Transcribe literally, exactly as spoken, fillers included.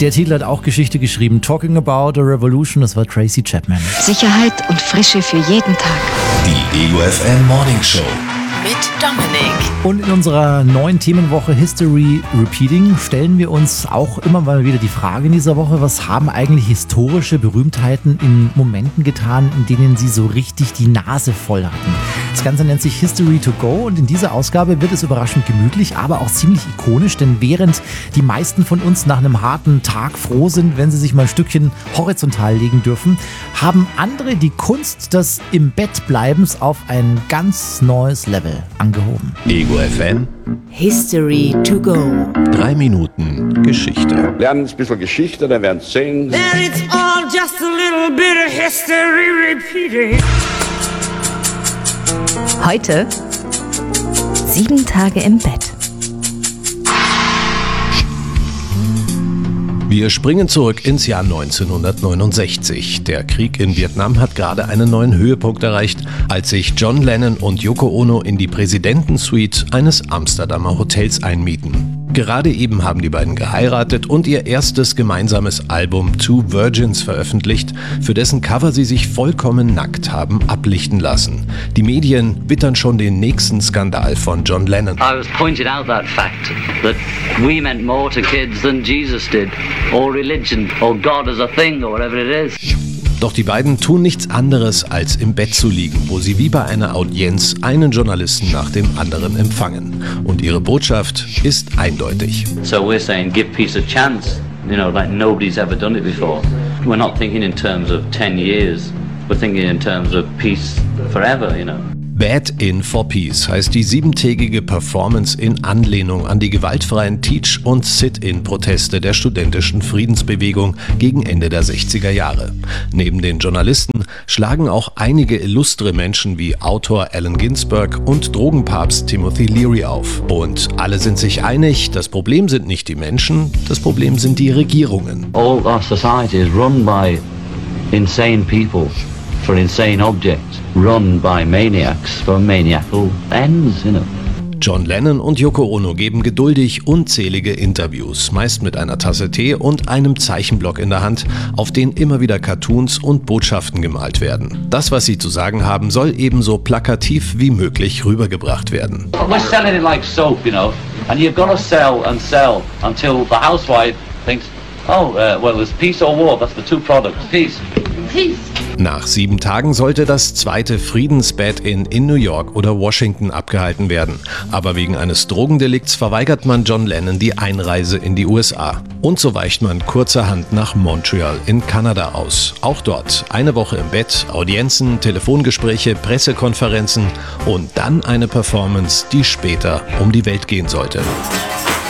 Der Titel hat auch Geschichte geschrieben. Talking About a Revolution, das war Tracy Chapman. Sicherheit und Frische für jeden Tag. Die E U F M Morning Show. Mit Dominik. Und in unserer neuen Themenwoche History Repeating stellen wir uns auch immer mal wieder die Frage in dieser Woche, was haben eigentlich historische Berühmtheiten in Momenten getan, in denen sie so richtig die Nase voll hatten. Das Ganze nennt sich History to Go und in dieser Ausgabe wird es überraschend gemütlich, aber auch ziemlich ikonisch, denn während die meisten von uns nach einem harten Tag froh sind, wenn sie sich mal ein Stückchen horizontal legen dürfen, haben andere die Kunst des im Bett Bleibens auf ein ganz neues Level angehoben. E U F M History to Go. Drei Minuten Geschichte. Lernen ein bisschen Geschichte, dann werden Sie sehen. And it's all just a little bit of history repeating. Heute sieben Tage im Bett. Wir springen zurück ins Jahr neunzehnhundertneunundsechzig. Der Krieg in Vietnam hat gerade einen neuen Höhepunkt erreicht, als sich John Lennon und Yoko Ono in die Präsidentensuite eines Amsterdamer Hotels einmieten. Gerade eben haben die beiden geheiratet und ihr erstes gemeinsames Album Two Virgins veröffentlicht, für dessen Cover sie sich vollkommen nackt haben ablichten lassen. Die Medien wittern schon den nächsten Skandal von John Lennon. I was pointed out that fact, that we meant more to kids than Jesus did, or religion, or God as a thing, or whatever it is. Doch die beiden tun nichts anderes, als im Bett zu liegen, wo sie wie bei einer Audienz einen Journalisten nach dem anderen empfangen. Und ihre Botschaft ist eindeutig. So we're saying give peace a chance, you know, like nobody's ever done it before. We're not thinking in terms of ten years, we're thinking in terms of peace forever, you know. Bad in for Peace heißt die siebentägige Performance in Anlehnung an die gewaltfreien Teach- und Sit-in-Proteste der studentischen Friedensbewegung gegen Ende der sechziger Jahre. Neben den Journalisten schlagen auch einige illustre Menschen wie Autor Allen Ginsberg und Drogenpapst Timothy Leary auf. Und alle sind sich einig, das Problem sind nicht die Menschen, das Problem sind die Regierungen. All our society is run by insane people for insane objects, run by maniacs for maniacal ends, you know. John Lennon und Yoko Ono geben geduldig unzählige Interviews, meist mit einer Tasse Tee und einem Zeichenblock in der Hand, auf den immer wieder Cartoons und Botschaften gemalt werden. Das, was sie zu sagen haben, soll ebenso plakativ wie möglich rübergebracht werden. We're selling it like soap, you know, and you've got to sell and sell until the housewife thinks, oh, uh, well, there's peace or war, that's the two products. Peace. Peace. Nach sieben Tagen sollte das zweite Friedensbad-In in New York oder Washington abgehalten werden. Aber wegen eines Drogendelikts verweigert man John Lennon die Einreise in die U S A. Und so weicht man kurzerhand nach Montreal in Kanada aus. Auch dort eine Woche im Bett, Audienzen, Telefongespräche, Pressekonferenzen und dann eine Performance, die später um die Welt gehen sollte.